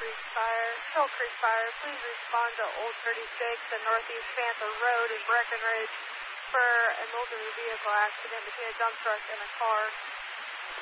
Shoal Creek Fire, please respond to Old 36 and Northeast Panther Road in Breckenridge for an older vehicle accident between a dump truck and a car.